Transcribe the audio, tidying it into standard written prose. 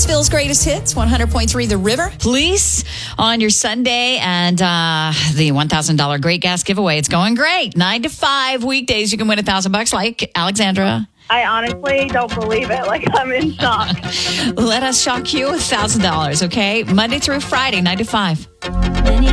Clarksville's greatest hits, 100.3 The River. Police on your Sunday, and the $1,000 Great Gas giveaway. It's going great. 9 to 5 weekdays. You can win $1,000 like Alexandra. I honestly don't believe it. Like, I'm in shock. Let us shock you $1,000, okay? Monday through Friday, 9 to 5.